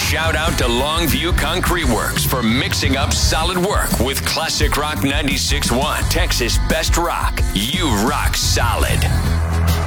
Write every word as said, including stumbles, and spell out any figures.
shout out to Longview Concrete Works for mixing up solid work with Classic Rock ninety-six point one, Texas Best Rock. You rock solid.